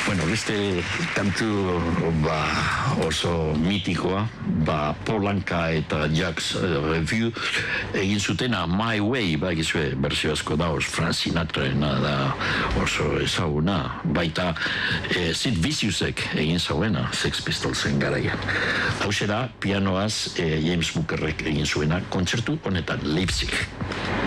Bueno, beste kantu oso mitikoa, Polanka eta Jacques Review egin zutena My Way, gizue, berzio asko da, Frank Sinatrarena da oso ezaguna, baita Sid Viciousek egin zauena, Sex Pistolsen garaian. Hau da, pianoaz James Bookerrek egin zuena, kontzertu honetan, Leipzig.